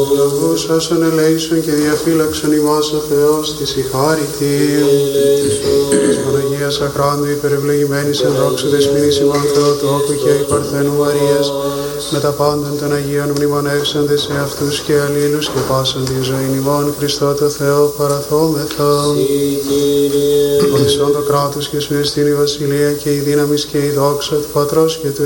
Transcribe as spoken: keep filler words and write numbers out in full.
Λόγος όσων ελέησον και διαφύλαξον ημάς ο Θεός της η χάρητη. Της Παναγίας Αχράντου υπερευλογημένης εν δόξου δεσποινής ημών Θεοτόκου και η Παρθένου Μαρίας, με τα πάντων των Αγίων μνημονεύσαντες σε αυτούς και αλλήλους και πάσαν την ζωήν ημών Χριστό το Θεό παραθόμεθα. Ονισόν το κράτος και σου εστίν η βασιλεία και η δύναμις και η δόξα του Πατρός και του